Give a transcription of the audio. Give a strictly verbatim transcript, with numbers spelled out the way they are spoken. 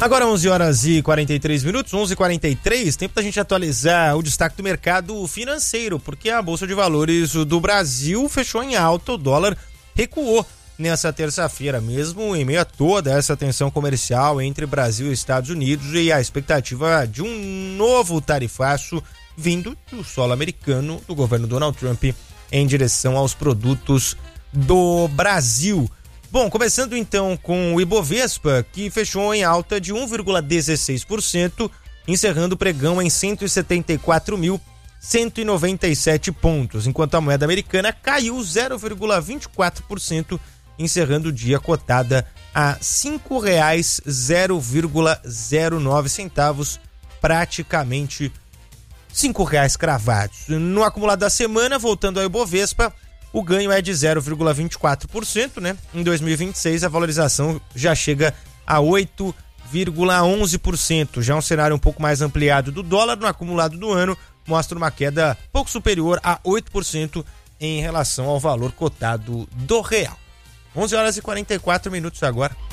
Agora onze horas e quarenta e três minutos, onze e quarenta e três, tempo da gente atualizar o destaque do mercado financeiro, porque a Bolsa de Valores do Brasil fechou em alta, o dólar recuou nessa terça-feira, mesmo em meio a toda essa tensão comercial entre Brasil e Estados Unidos e a expectativa de um novo tarifaço vindo do solo americano do governo Donald Trump em direção aos produtos do Brasil. Bom, começando então com o Ibovespa, que fechou em alta de um vírgula dezesseis por cento, encerrando o pregão em cento e setenta e quatro mil cento e noventa e sete pontos, enquanto a moeda americana caiu zero vírgula vinte e quatro por cento, encerrando o dia cotada a cinco reais zero vírgula zero nove centavos, praticamente cinco reais cravados. No acumulado da semana, voltando ao Ibovespa, o ganho é de zero vírgula vinte e quatro por cento, né? Em dois mil e vinte e seis, a valorização já chega a oito vírgula onze por cento. Já um cenário um pouco mais ampliado do dólar no acumulado do ano mostra uma queda pouco superior a oito por cento em relação ao valor cotado do real. onze horas e quarenta e quatro minutos agora.